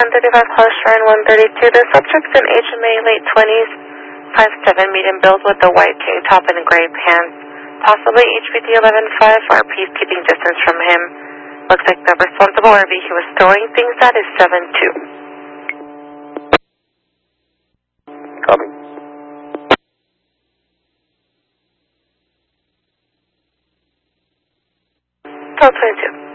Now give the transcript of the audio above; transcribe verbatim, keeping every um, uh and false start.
one thirty-five Hollis Shrine one thirty-two. The subject's an H M A, late twenties, five seven, medium build with a white tank top and gray pants. Possibly H B D eleven five, R P keeping distance from him. Looks like the responsible R V he was throwing things at is seven two. Copy. twelve twenty-two.